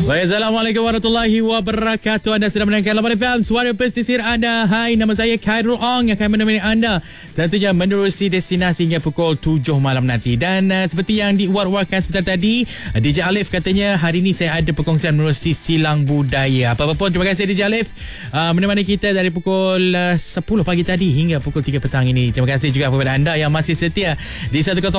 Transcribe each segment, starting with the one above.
Baik, Assalamualaikum warahmatullahi wabarakatuh. Anda sedang mendengarkan Lapan FM, suara pesisir anda. Hai, nama saya Khairul Ong yang akan menemani anda tentunya menerusi destinasi hingga pukul 7 malam nanti. Dan seperti yang diuar-uarkan sebentar tadi, DJ Alif katanya hari ini saya ada perkongsian menerusi silang budaya. Apa-apa pun, terima kasih DJ Alif menemani kita dari pukul 10 pagi tadi hingga pukul 3 petang ini. Terima kasih juga kepada anda yang masih setia di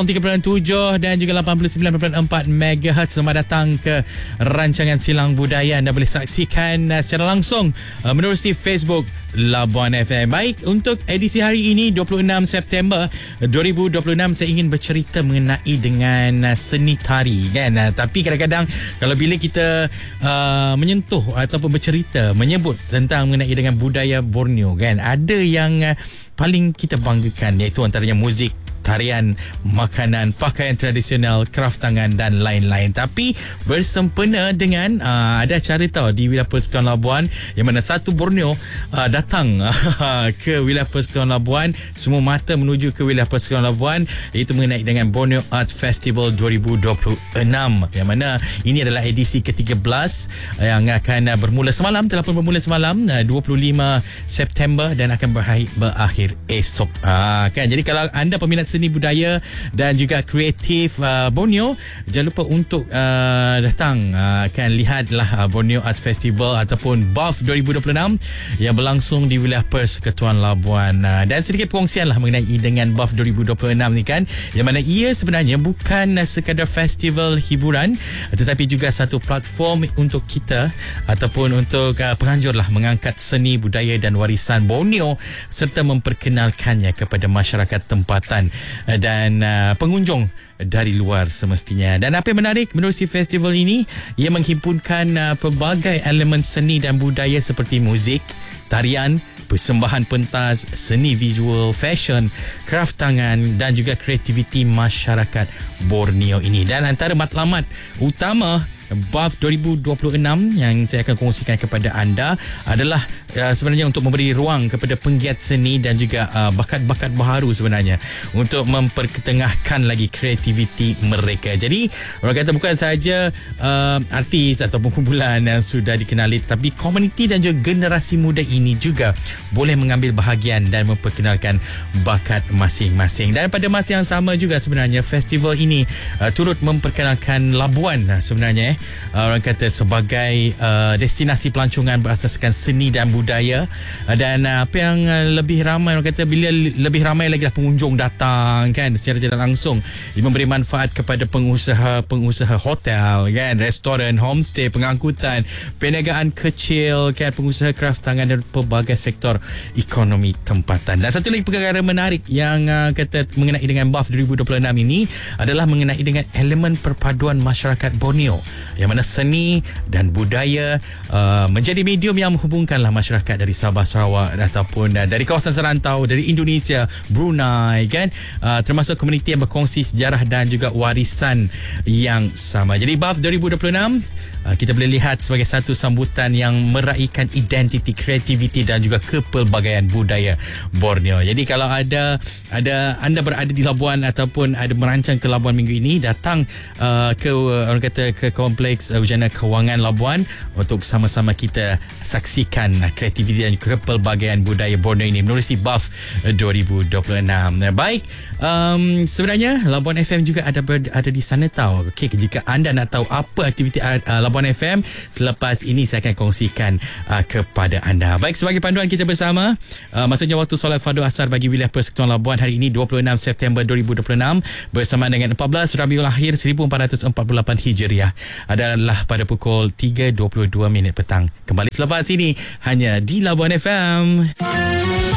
103.7 dan juga 89.4 MHz. Selamat datang ke rancangan Silang Budaya. Anda boleh saksikan secara langsung menerusi Facebook Labuan FM. Baik, untuk edisi hari ini 26 September 2026, saya ingin bercerita mengenai dengan seni tari kan. Tapi kadang-kadang kalau bila kita menyentuh ataupun bercerita menyebut tentang mengenai dengan budaya Borneo kan, ada yang paling kita banggakan, iaitu antaranya muzik, tarian, makanan, pakaian tradisional, kraf tangan dan lain-lain. Tapi bersempena dengan ada acara tau di wilayah Persekutuan Labuan, yang mana satu Borneo datang ke wilayah Persekutuan Labuan, semua mata menuju ke wilayah Persekutuan Labuan, iaitu mengenai dengan Borneo Art Festival 2026, yang mana ini adalah edisi ke-13 yang akan bermula semalam, telah pun bermula semalam 25 September dan akan berakhir esok. Kan, jadi kalau anda peminat seni budaya dan juga kreatif Borneo, jangan lupa untuk datang kan, lihatlah Borneo Arts Festival ataupun BAF 2026 yang berlangsung di wilayah Persekutuan Labuan. Dan sedikit perkongsian lah mengenai dengan BAF 2026 ni kan, yang mana ia sebenarnya bukan sekadar festival hiburan, tetapi juga satu platform untuk kita ataupun untuk penganjur lah mengangkat seni budaya dan warisan Borneo serta memperkenalkannya kepada masyarakat tempatan dan pengunjung dari luar semestinya. Dan apa yang menarik menerusi festival ini, ia menghimpunkan pelbagai elemen seni dan budaya seperti muzik, tarian, persembahan pentas, seni visual, fashion, kraf tangan dan juga kreativiti masyarakat Borneo ini. Dan antara matlamat utama BAF 2026 yang saya akan kongsikan kepada anda adalah sebenarnya untuk memberi ruang kepada penggiat seni dan juga bakat-bakat baharu sebenarnya untuk memperketengahkan lagi kreativiti mereka. Jadi orang kata bukan sahaja artis ataupun kumpulan yang sudah dikenali, tapi komuniti dan juga generasi muda ini juga boleh mengambil bahagian dan memperkenalkan bakat masing-masing. Dan pada masa yang sama juga sebenarnya festival ini turut memperkenalkan Labuan sebenarnya orang kata sebagai destinasi pelancongan berasaskan seni dan budaya. Dan apa yang lebih ramai, orang kata bila lebih ramai lagi lah pengunjung datang kan, secara tidak langsung ia memberi manfaat kepada pengusaha hotel kan, restoran, homestay, pengangkutan, perniagaan kecil kan, pengusaha kraf tangan dan pelbagai sektor ekonomi tempatan. Dan satu lagi perkara menarik yang kata mengenai dengan BAF 2026 ini adalah mengenai dengan elemen perpaduan masyarakat Borneo, yang mana seni dan budaya menjadi medium yang menghubungkanlah masyarakat dari Sabah, Sarawak ataupun dari kawasan serantau, dari Indonesia, Brunei kan, termasuk komuniti yang berkongsi sejarah dan juga warisan yang sama. Jadi BAF 2026 kita boleh lihat sebagai satu sambutan yang meraihkan identiti, kreativiti dan juga kepelbagaian budaya Borneo. Jadi kalau ada anda berada di Labuan ataupun ada merancang ke Labuan minggu ini, datang ke orang kata ke Kompleks Wujana Kewangan Labuan untuk sama-sama kita saksikan kreativiti dan kepelbagaian budaya Borneo ini menerusi BAF 2026. Baik, sebenarnya Labuan FM juga ada di sana tahu. Okey, jika anda nak tahu apa aktiviti Labuan FM, selepas ini saya akan kongsikan kepada anda. Baik, sebagai panduan kita bersama, maksudnya waktu solat fardu asar bagi wilayah Persekutuan Labuan hari ini 26 September 2026 bersama dengan 14 Rabiul Akhir 1448 Hijriah adalah pada pukul 3.22 petang. Kembali selepas ini hanya di Labuan FM.